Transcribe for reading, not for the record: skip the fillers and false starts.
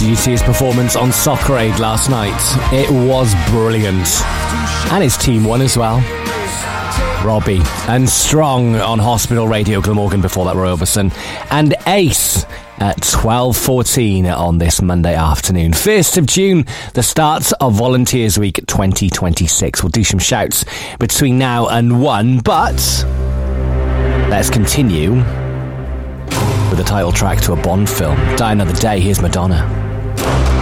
did you see his performance on Soccer Aid last night? It was brilliant. And his team won as well. Robbie and Strong on Hospital Radio, Glamorgan before that, Roy Orbison. And Ace at 12:14 on this Monday afternoon. 1st of June, the start of Volunteers Week 2026. We'll do some shouts between now and 1, but let's continue with the title track to a Bond film. Die Another Day, here's Madonna.